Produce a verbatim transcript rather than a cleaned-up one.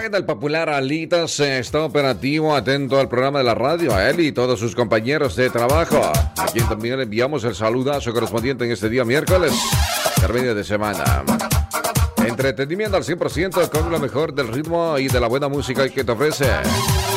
mensaje del popular Alitas está operativo, atento al programa de la radio, a él y todos sus compañeros de trabajo, a quien también le enviamos el saludazo correspondiente en este día miércoles, término de semana. Entretenimiento al cien por ciento con lo mejor del ritmo y de la buena música que te ofrece